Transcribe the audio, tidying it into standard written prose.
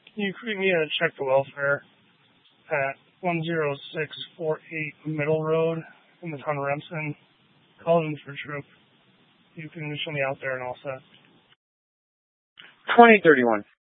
You need to check the welfare at 10648 Middle Road in the town of Remsen. Call in for troop. You can initially out there and all set. 2031.